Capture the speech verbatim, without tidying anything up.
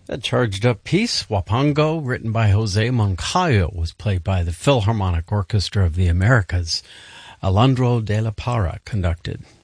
A charged-up piece, Wapango, written by Jose Moncayo, was played by the Philharmonic Orchestra of the Americas. Alejandro de la Parra conducted.